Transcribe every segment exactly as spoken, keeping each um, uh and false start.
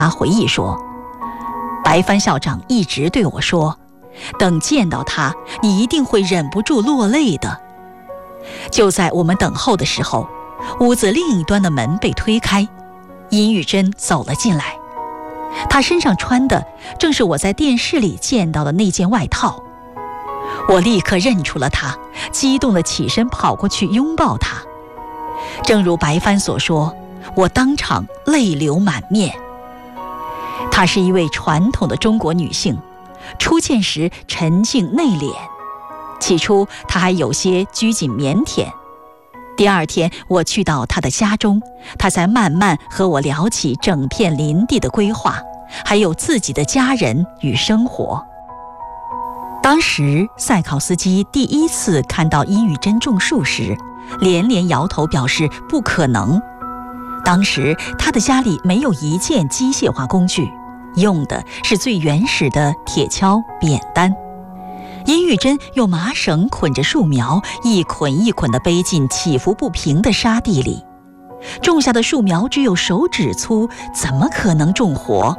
他回忆说，白帆校长一直对我说，等见到他，你一定会忍不住落泪的。就在我们等候的时候，屋子另一端的门被推开，殷玉珍走了进来。她身上穿的正是我在电视里见到的那件外套。我立刻认出了她，激动地起身跑过去拥抱她。正如白帆所说，我当场泪流满面。她是一位传统的中国女性，初见时沉静内敛，起初她还有些拘谨腼腆。第二天我去到她的家中，她才慢慢和我聊起整片林地的规划，还有自己的家人与生活。当时赛考斯基第一次看到殷玉珍种树时，连连摇头表示不可能。当时他的家里没有一件机械化工具，用的是最原始的铁锹、扁担。殷玉珍用麻绳捆着树苗，一捆一捆地背进起伏不平的沙地里。种下的树苗只有手指粗，怎么可能种活？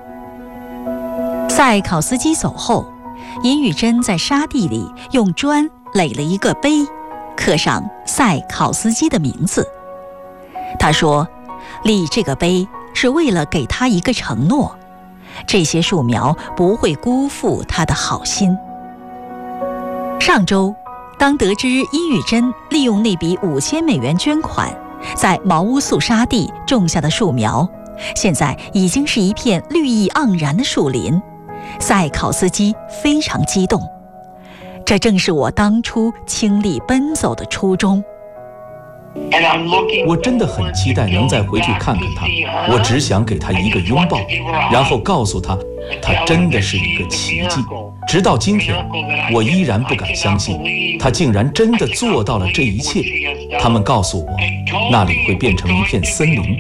赛考斯基走后，殷玉珍在沙地里用砖垒了一个碑，刻上赛考斯基的名字。他说，立这个碑是为了给他一个承诺，这些树苗不会辜负他的好心。上周，当得知殷玉珍利用那笔五千美元捐款，在茅屋宿沙地种下的树苗，现在已经是一片绿意盎然的树林，赛考斯基非常激动。这正是我当初倾力奔走的初衷。 我真的很期待能再回去看看他，我只想给他一个拥抱，然后告诉他，他真的是一个奇迹。直到今天，我依然不敢相信，他竟然真的做到了这一切。他们告诉我，那里会变成一片森林，